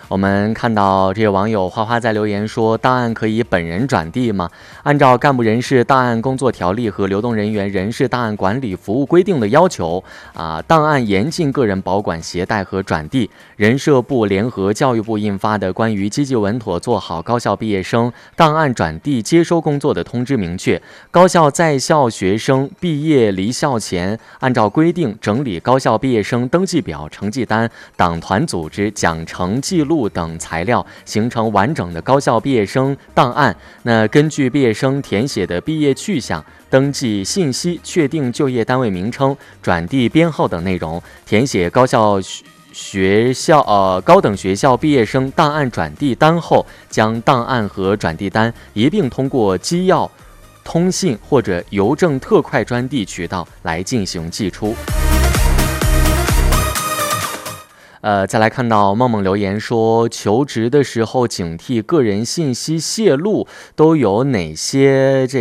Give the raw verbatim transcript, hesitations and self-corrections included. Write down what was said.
我们看到这个网友花花在留言说，档案可以本人转递吗？按照干部人事档案工作条例和流动人员人事档案管理服务规定的要求啊，档案严禁个人保管携带和转递。人社部联合教育部印发的关于积极稳妥做好高校毕业生档案转递接收工作的通知明确，高校在校学生毕业离校前，按照规定整理高校毕业生登记表、成绩单、党团组织、奖惩记录等材料，形成完整的高校毕业生档案。那根据毕业生填写的毕业去向、登记信息、确定就业单位名称、转递编号等内容，填写高校学校呃高等学校毕业生档案转递单后，将档案和转递单一并通过机要、通信或者邮政特快专递渠道来进行寄出。呃，再来看到梦梦留言说，求职的时候警惕个人信息泄露都有哪些这